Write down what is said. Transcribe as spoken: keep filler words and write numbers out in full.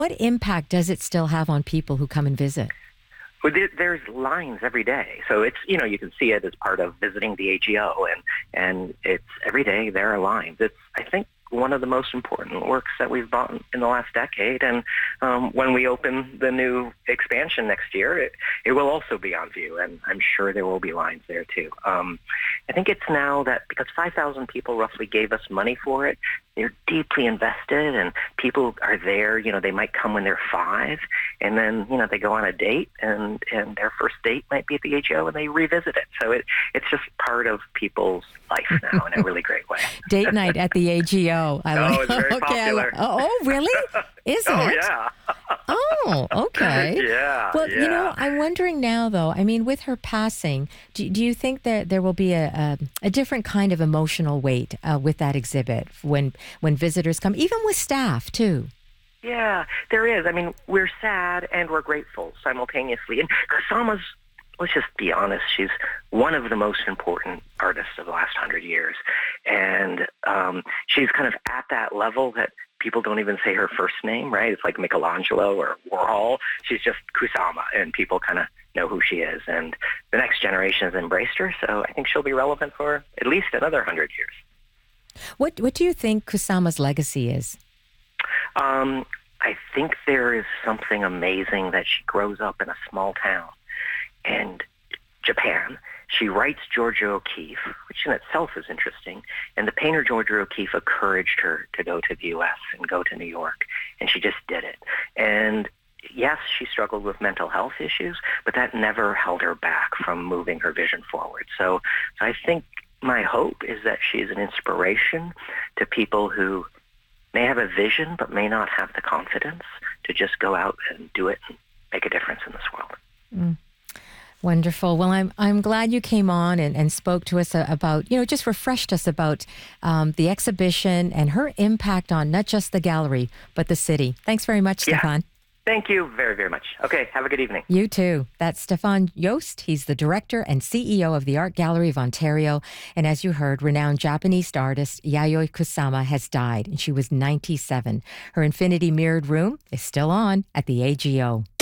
What impact does it still have on people who come and visit? Well, there- there's lines every day. So it's, you know, you can see it as part of visiting the A G O, and, and it's every day there are lines. It's, I think, one of the most important works that we've bought in the last decade. And um, when we open the new expansion next year, it, it will also be on view, and I'm sure there will be lines there too. Um, I think it's now that because five thousand people roughly gave us money for it, they're deeply invested, and people are there. You know, they might come when they're five, and then, you know, they go on a date, and, and their first date might be at the A G O, and they revisit it. So it, it's just part of people's life now in a really great way. Date night at the A G O. I Oh, like. it's very okay, I popular. li- oh, oh, really? Is Oh, it? yeah. Oh, okay. Yeah, Well, yeah. you know, I'm wondering now, though. I mean, with her passing, do, do you think that there will be a a, a different kind of emotional weight uh, with that exhibit when when visitors come, even with staff too? Yeah, there is. I mean, we're sad and we're grateful simultaneously. And Kusama's, let's just be honest, she's one of the most important artists of the last hundred years. And um, she's kind of at that level that people don't even say her first name, right? It's like Michelangelo or Warhol. She's just Kusama, and people kind of know who she is. And the next generation has embraced her, so I think she'll be relevant for at least another hundred years. What What do you think Kusama's legacy is? Um, I think there is something amazing that she grows up in a small town and Japan. She writes Georgia O'Keeffe, which in itself is interesting. And the painter Georgia O'Keeffe encouraged her to go to the U S and go to New York, and she just did it. And yes, she struggled with mental health issues, but that never held her back from moving her vision forward. So, so I think my hope is that she's an inspiration to people who may have a vision but may not have the confidence to just go out and do it and make a difference in this world. Mm. Wonderful. Well, I'm I'm glad you came on and, and spoke to us about, you know, just refreshed us about um, the exhibition and her impact on not just the gallery, but the city. Thanks very much, Yeah. Stefan. Thank you very, very much. Okay, have a good evening. You too. That's Stefan Yost. He's the director and C E O of the Art Gallery of Ontario. And as you heard, renowned Japanese artist Yayoi Kusama has died, and she was ninety-seven. Her infinity mirrored room is still on at the A G O.